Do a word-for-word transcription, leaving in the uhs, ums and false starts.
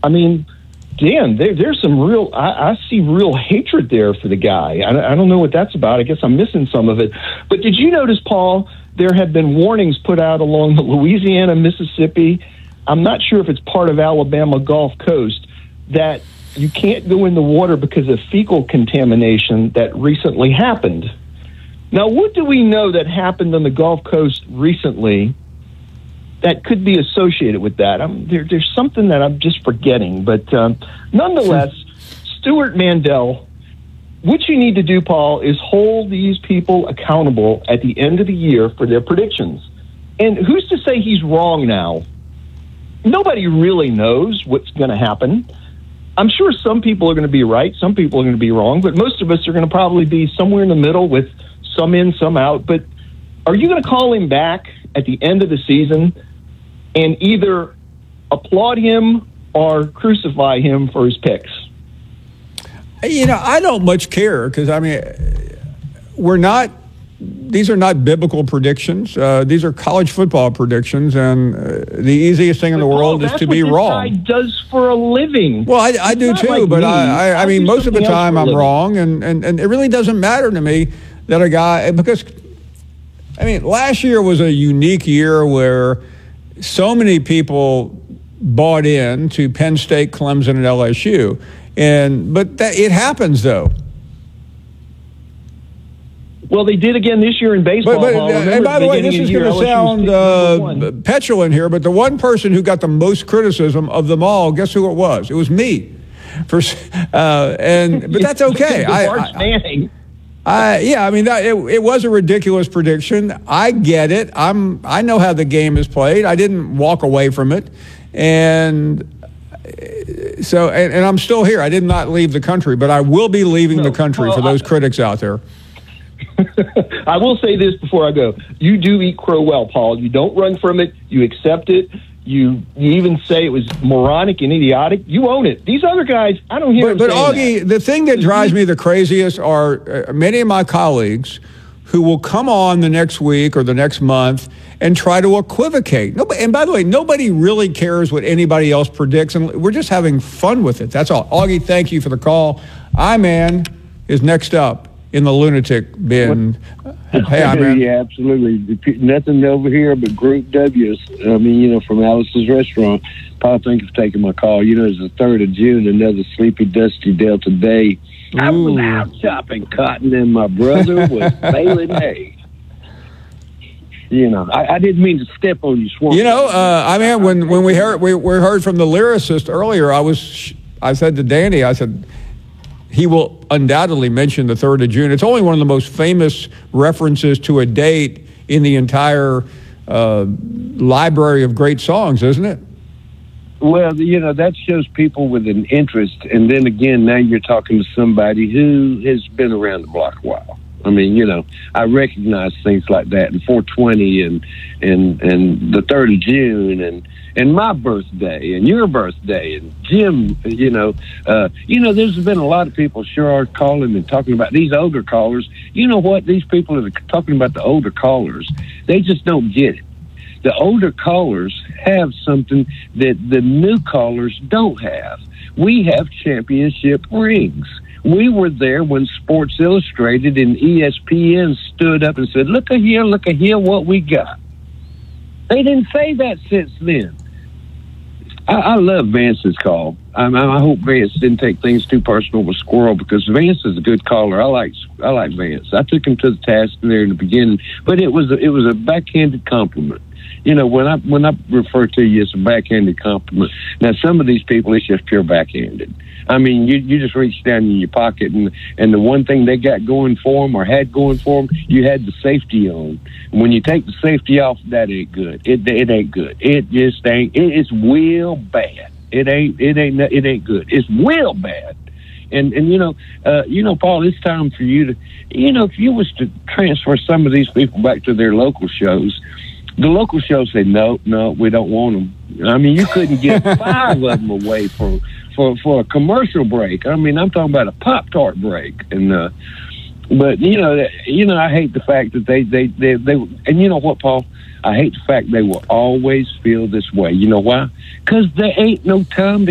I mean, Dan, there, there's some real, I, I see real hatred there for the guy. I, I don't know what that's about. I guess I'm missing some of it. But did you notice, Paul, there have been warnings put out along the Louisiana, Mississippi, I'm not sure if it's part of Alabama Gulf Coast, that you can't go in the water because of fecal contamination that recently happened. Now, what do we know that happened on the Gulf Coast recently that could be associated with that? I'm, there, there's something that I'm just forgetting. But um, nonetheless, Stuart Mandel, what you need to do, Paul, is hold these people accountable at the end of the year for their predictions. And who's to say he's wrong now? Nobody really knows what's going to happen. I'm sure some people are going to be right, some people are going to be wrong, but most of us are going to probably be somewhere in the middle with some in, some out. But are you going to call him back at the end of the season and either applaud him or crucify him for his picks? You know, I don't much care because, I mean, we're not, these are not biblical predictions. Uh, these are college football predictions, and uh, the easiest thing in the world is to be wrong. That's what this guy does for a living. Well, I, I do too, like but me. I, I, I mean, most of the time I'm living. wrong, and, and, and it really doesn't matter to me that a guy, because, I mean, last year was a unique year where so many people bought in to Penn State, Clemson, and L S U, and but that, it happens though. Well, they did again this year in baseball. But, but, uh, and by the way, this is going to sound uh, petulant here, but the one person who got the most criticism of them all, guess who it was? It was me. For, uh, and but that's okay. I, I, I, yeah, I mean, that, it, it was a ridiculous prediction. I get it. I'm. I know how the game is played. I didn't walk away from it, and so and, and I'm still here. I did not leave the country, but I will be leaving no, the country well, for those I, critics out there. I will say this before I go. You do eat crow well, Paul. You don't run from it. You accept it. You you even say it was moronic and idiotic. You own it. These other guys, I don't hear but, them But, saying Augie, that. The thing that drives me the craziest are uh, many of my colleagues who will come on the next week or the next month and try to equivocate. Nobody, and by the way, nobody really cares what anybody else predicts, and we're just having fun with it. That's all. Augie, thank you for the call. I-Man is next up in the lunatic bin. Hey, I-Man. Yeah, absolutely. Nothing over here but Group W's. I mean, you know, from Alice's Restaurant. Paul, thank you for taking my call. You know, it's the third of June, another sleepy, dusty Delta day. Ooh. I was out chopping cotton, and my brother was baling hay. You know, I, I didn't mean to step on you, Swan. You know, uh, I mean, when, when we heard we, we heard from the lyricist earlier, I was I said to Danny, I said, he will undoubtedly mention the third of June. It's only one of the most famous references to a date in the entire uh, library of great songs, isn't it? Well, you know, that shows people with an interest. And then again, now you're talking to somebody who has been around the block a while. I mean, you know, I recognize things like that, and four twenty and and and the third of June and and my birthday and your birthday and Jim, you know, uh, you know, there's been a lot of people sure are calling and talking about these older callers. You know what? These people that are talking about the older callers, they just don't get it. The older callers have something that the new callers don't have. We have championship rings. We were there when Sports Illustrated and E S P N stood up and said, look at here, look at here what we got. They didn't say that since then. I, I love Vance's call. I, I hope Vance didn't take things too personal with Squirrel, because Vance is a good caller. I like I like Vance. I took him to the task there in the beginning, but it was a, it was a backhanded compliment. You know, when I when I refer to you as a backhanded compliment, now some of these people, it's just pure backhanded. I mean, you you just reach down in your pocket, and and the one thing they got going for them or had going for them, you had the safety on. And when you take the safety off, that ain't good. It it ain't good. It just ain't. It, it's real bad. It ain't. It ain't. It ain't good. It's real bad. And and you know, uh, you know, Paul, it's time for you to, you know, if you was to transfer some of these people back to their local shows. The local shows say, no, no, we don't want them. I mean, you couldn't get five of them away for, for, for a commercial break. I mean, I'm talking about a Pop-Tart break. And, uh, but, you know, you know, I hate the fact that they, they, they, they, and you know what, Paul? I hate the fact they will always feel this way. You know why? Because there ain't no time to